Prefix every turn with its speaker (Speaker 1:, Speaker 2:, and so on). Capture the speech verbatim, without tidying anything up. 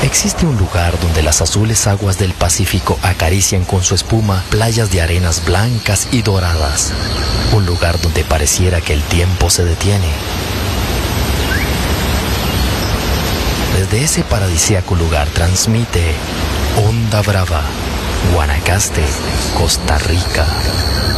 Speaker 1: Existe un lugar donde las azules aguas del Pacífico acarician con su espuma playas de arenas blancas y doradas. Un lugar donde pareciera que el tiempo se detiene. Desde ese paradisíaco lugar transmite Onda Brava, Guanacaste, Costa Rica.